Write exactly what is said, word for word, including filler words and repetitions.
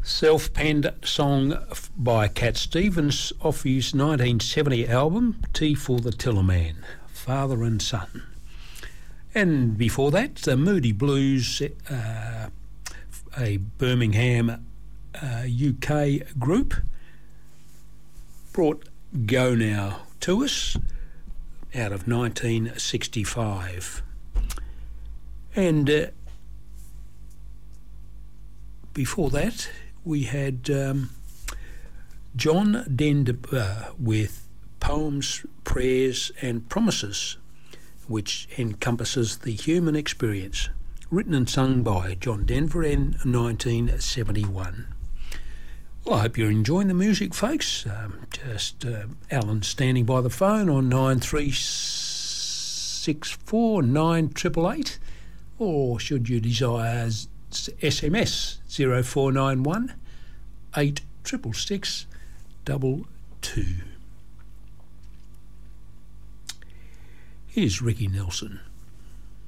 Self-penned song by Cat Stevens off his nineteen seventy album Tea for the Tillerman, Father and Son. And before that, the Moody Blues, uh, a Birmingham uh, U K group, brought Go Now to us out of nineteen sixty-five. And uh, before that, we had um, John Denver with Poems, Prayers and Promises, which encompasses the human experience, written and sung by John Denver in nineteen seventy-one. Well, I hope you're enjoying the music, folks. Um, just uh, Alan standing by the phone on nine three six four nine eight eight eight, or should you desire S M S zero four nine one eight six six double two. Here's Ricky Nelson.